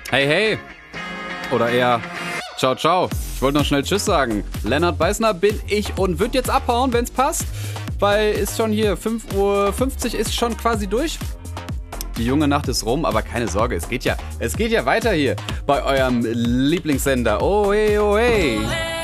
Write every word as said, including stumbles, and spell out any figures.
Hey, hey. Oder eher, ciao, ciao. Ich wollte noch schnell Tschüss sagen. Lennart Beißner bin ich und würde jetzt abhauen, wenn's passt. Weil ist schon hier, fünf Uhr fünfzig ist schon quasi durch. Die junge Nacht ist rum, aber keine Sorge, es geht ja, es geht ja weiter hier bei eurem Lieblingssender. Oh hey, oh hey.